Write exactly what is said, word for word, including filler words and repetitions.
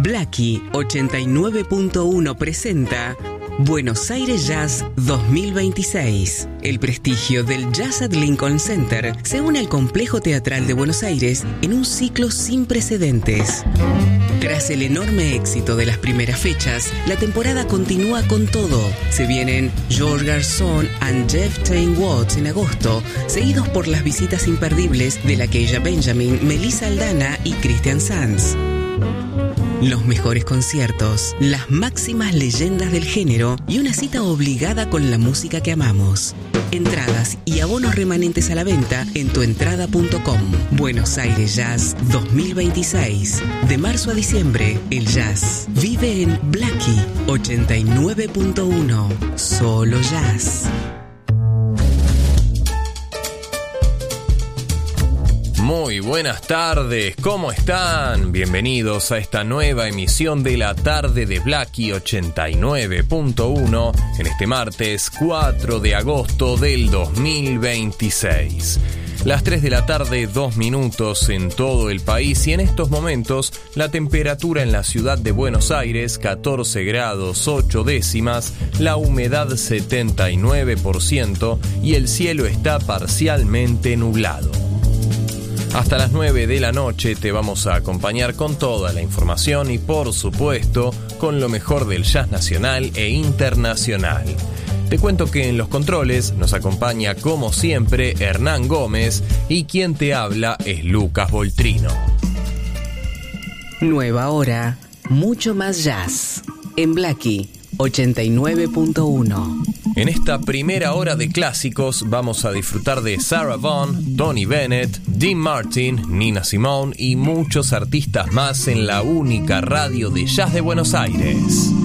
Blackie ochenta y nueve punto uno presenta Buenos Aires Jazz dos mil veintiséis. El prestigio del Jazz at Lincoln Center se une al Complejo Teatral de Buenos Aires en un ciclo sin precedentes. Tras el enorme éxito de las primeras fechas, la temporada continúa con todo. Se vienen George Garzón and Jeff Tain Watts en agosto, seguidos por las visitas imperdibles de Lakeisha Benjamin, Melissa Aldana y Christian Sanz. Los mejores conciertos, las máximas leyendas del género y una cita obligada con la música que amamos. Entradas y abonos remanentes a la venta en tuentrada punto com. Buenos Aires Jazz dos mil veintiséis. De marzo a diciembre, el jazz vive en Blackie ochenta y nueve punto uno. Solo jazz. Muy buenas tardes, ¿cómo están? Bienvenidos a esta nueva emisión de la tarde de Blackie ochenta y nueve punto uno en este martes cuatro de agosto del dos mil veintiséis. Las tres de la tarde, dos minutos en todo el país, y en estos momentos la temperatura en la ciudad de Buenos Aires, catorce grados ocho décimas, la humedad setenta y nueve por ciento y el cielo está parcialmente nublado. Hasta las nueve de la noche te vamos a acompañar con toda la información y, por supuesto, con lo mejor del jazz nacional e internacional. Te cuento que en los controles nos acompaña, como siempre, Hernán Gómez, y quien te habla es Lucas Voltrino. Nueva hora, mucho más jazz. En Blackie ochenta y nueve punto uno. En esta primera hora de clásicos vamos a disfrutar de Sarah Vaughan, Tony Bennett, Dean Martin, Nina Simone y muchos artistas más en la única radio de jazz de Buenos Aires.